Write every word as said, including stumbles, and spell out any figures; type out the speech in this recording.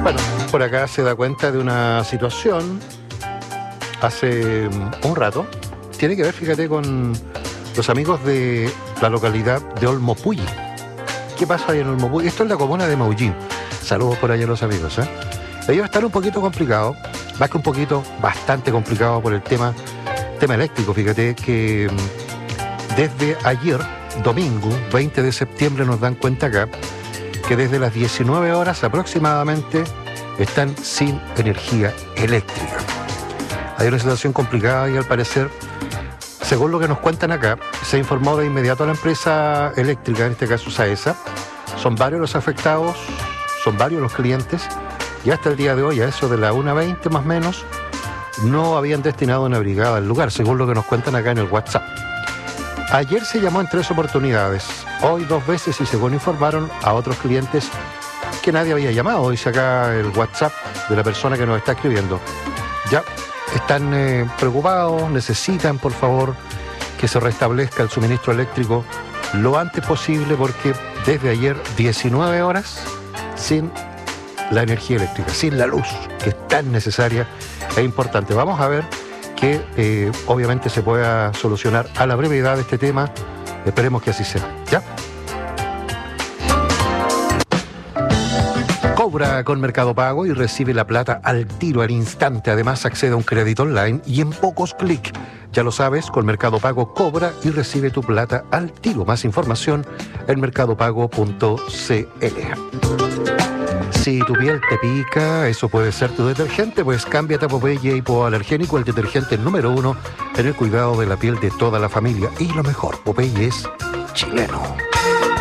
Bueno, por acá se da cuenta de una situación hace un rato. Tiene que ver, fíjate, con los amigos de la localidad de Olmopulli. ¿Qué pasa ahí en Olmopulli? Esto es la comuna de Maullín. Saludos por allá a los amigos, ¿eh? Ellos están un poquito complicados, más que un poquito, bastante complicado por el tema, tema eléctrico. Fíjate que desde ayer, domingo, veinte de septiembre, nos dan cuenta acá que desde las diecinueve horas aproximadamente están sin energía eléctrica. Hay una situación complicada y al parecer, según lo que nos cuentan acá, se informó de inmediato a la empresa eléctrica, en este caso SAESA. Son varios los afectados, son varios los clientes, y hasta el día de hoy, a eso de la una veinte más o menos, no habían destinado una brigada al lugar, según lo que nos cuentan acá en el WhatsApp. Ayer se llamó en tres oportunidades, hoy dos veces, y según informaron a otros clientes que nadie había llamado, dice acá el WhatsApp de la persona que nos está escribiendo. Ya están eh, preocupados, necesitan por favor que se restablezca el suministro eléctrico lo antes posible, porque desde ayer diecinueve horas sin la energía eléctrica, sin la luz, que es tan necesaria e importante. Vamos a ver que eh, obviamente se pueda solucionar a la brevedad este tema. Esperemos que así sea. ¿Ya? Cobra con Mercado Pago y recibe la plata al tiro, al instante. Además, accede a un crédito online y en pocos clics. Ya lo sabes, con Mercado Pago cobra y recibe tu plata al tiro. Más información en mercado pago punto c l. Si tu piel te pica, eso puede ser tu detergente, pues cámbiate a Popeye Hipoalergénico, el detergente número uno en el cuidado de la piel de toda la familia. Y lo mejor, Popeye es chileno.